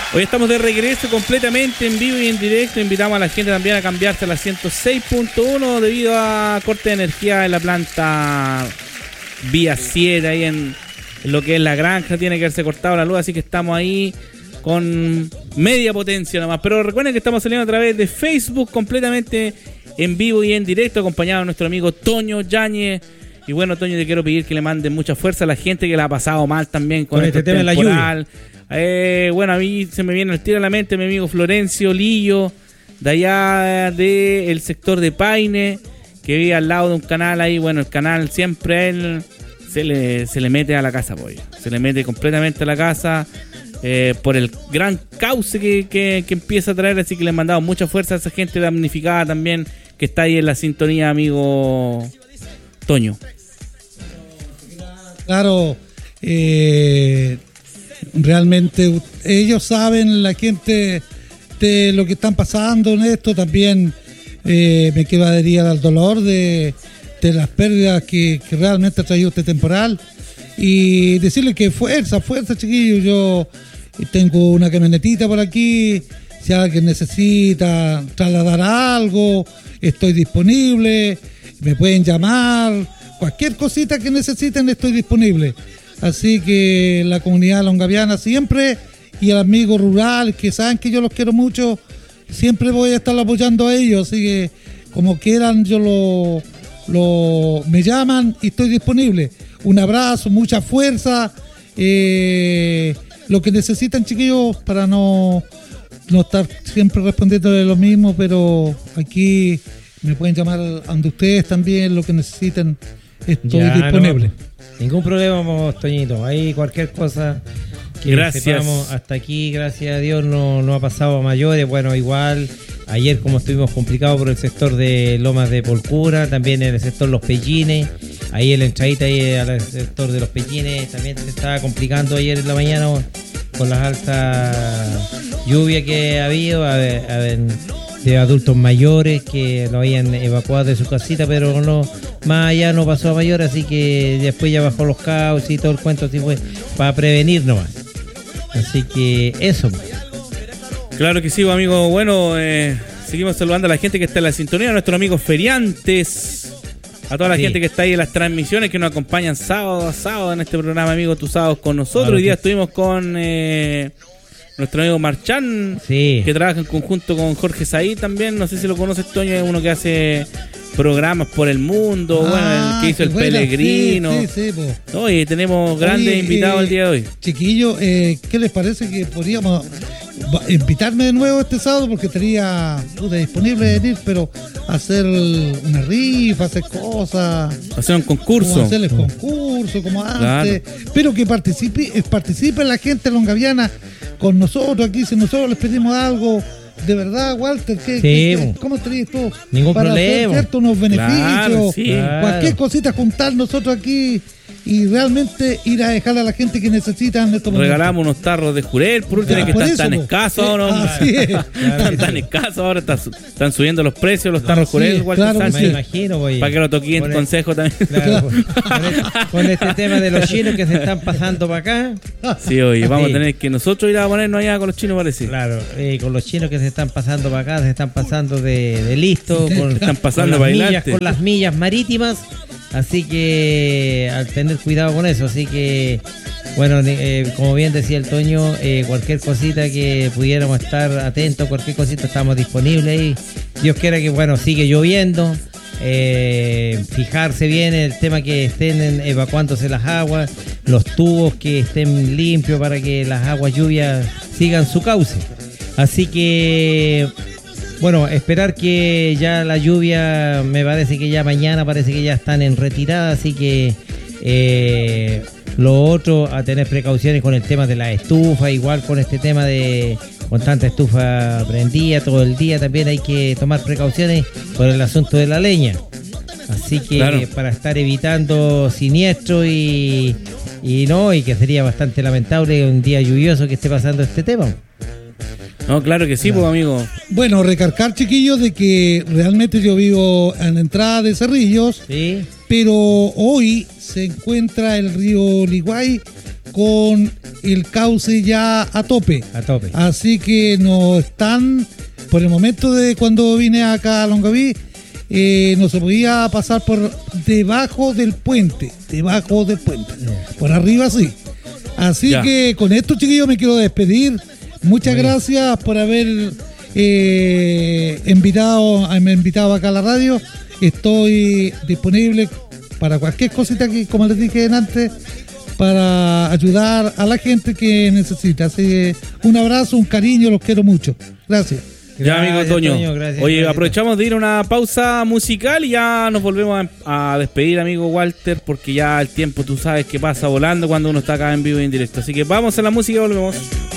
Hoy estamos de regreso completamente en vivo y en directo. Invitamos a la gente también a cambiarse a la 106.1 debido a corte de energía en la planta Vía 7, ahí en lo que es la granja. Tiene que haberse cortado la luz, así que estamos ahí con media potencia nomás. Pero recuerden que estamos saliendo a través de Facebook completamente en vivo y en directo, acompañado de nuestro amigo Toño Yáñez. Y bueno, Toño, te quiero pedir que le manden mucha fuerza a la gente que la ha pasado mal también con este tema de la lluvia. Bueno, a mí se me viene al tiro a la mente mi amigo Florencio Lillo, de allá del sector de Paine, que vive al lado de un canal ahí. Bueno, el canal siempre a él se le mete a la casa, pollo. Se le mete completamente a la casa por el gran cauce que empieza a traer. Así que le he mandado mucha fuerza a esa gente damnificada también que está ahí en la sintonía, amigo Toño. Claro, realmente ellos saben, la gente, de lo que están pasando en esto. También me quiero adherir al dolor de las pérdidas que realmente ha traído este temporal, y decirle que fuerza chiquillos. Yo tengo una camionetita por aquí, si alguien necesita trasladar algo, estoy disponible, me pueden llamar, cualquier cosita que necesiten estoy disponible. Así que la comunidad longaviana siempre, y el amigo rural, que saben que yo los quiero mucho, siempre voy a estar apoyando a ellos. Así que como quieran, me llaman y estoy disponible. Un abrazo, mucha fuerza, lo que necesitan, chiquillos, para no estar siempre respondiendo de lo mismo, pero aquí me pueden llamar donde ustedes también, lo que necesiten, estoy disponible. No, ningún problema, Toñito. Ahí cualquier cosa que sepamos hasta aquí, gracias a Dios, no ha pasado a mayores. Bueno, igual ayer, como estuvimos complicados por el sector de Lomas de Polcura, también en el sector Los Pellines, ahí en la entradita ahí al sector de Los Pellines también se estaba complicando ayer en la mañana con las altas lluvias que ha habido, de adultos mayores que lo habían evacuado de su casita, pero no, más allá no pasó a mayor, así que después ya bajó los cauces y todo el cuento, así fue, para prevenir nomás. Así que eso. Claro que sí, amigo. Bueno, seguimos saludando a la gente que está en la sintonía, a nuestros amigos feriantes, a toda la gente que está ahí en las transmisiones, que nos acompañan sábado a sábado en este programa, amigo, Tus Sábados con nosotros. Claro. Hoy día estuvimos con nuestro amigo Marchán, que trabaja en conjunto con Jorge Saí también. No sé si lo conoces, Toño, es uno que hace programas por el mundo, bueno, el que hizo El Peregrino. Sí, no, y tenemos grandes invitados el día de hoy. Chiquillos, ¿qué les parece que podríamos invitarme de nuevo este sábado? Porque estaría disponible venir, pero hacer una rifa, hacer cosas, hacer un concurso, hacer el concurso como antes, claro. Pero que participe la gente longaviana con nosotros aquí. Si nosotros les pedimos algo, de verdad, Walter, ¿cómo estarías tú? Ningún para problema. Hacer unos beneficios, claro, cualquier cosita, juntar nosotros aquí y realmente ir a dejarle a la gente que necesitan estos momentos. Regalamos unos tarros de Jurel, por último, que están tan escasos ahora. Están tan escasos ahora, están subiendo los precios, los tarros Jurel, Walter, claro, me imagino, voy. Para que lo toquen en consejo también. Claro, con este tema de los chinos que se están pasando para acá. Sí, oye, vamos a tener que nosotros ir a ponernos allá con los chinos, parece. Claro, con los chinos que se están pasando para acá, se están pasando de listo, están pasando con las millas marítimas. Así que al tener cuidado con eso, así que bueno, como bien decía el Toño, cualquier cosita que pudiéramos estar atentos, cualquier cosita estamos disponibles ahí. Dios quiera que sigue lloviendo, fijarse bien el tema que estén evacuándose las aguas, los tubos que estén limpios para que las aguas lluvias sigan su cauce. Así que bueno, esperar que ya la lluvia, me parece que ya mañana parece que ya están en retirada, así que lo otro, a tener precauciones con el tema de la estufa, igual con este tema de con tanta estufa prendida todo el día, también hay que tomar precauciones por el asunto de la leña. Así que claro, para estar evitando siniestros y que sería bastante lamentable un día lluvioso que esté pasando este tema. No, claro que sí, claro, pues, amigo. Bueno, recargar, chiquillos, de que realmente yo vivo en la entrada de Cerrillos, sí, pero hoy se encuentra el río Liguay con el cauce ya a tope. Así que no están, por el momento de cuando vine acá a Longaví, no se podía pasar por debajo del puente, por arriba sí. Así que con esto, chiquillos, me quiero despedir. Muchas gracias por haber invitado acá a la radio. Estoy disponible para cualquier cosita que, como les dije antes, para ayudar a la gente que necesita. Así que un abrazo, un cariño, los quiero mucho. Gracias. Ya, amigo Toño. Oye, aprovechamos de ir a una pausa musical y ya nos volvemos a despedir, amigo Walter, porque ya el tiempo, tú sabes que pasa volando cuando uno está acá en vivo y en directo. Así que vamos a la música y volvemos.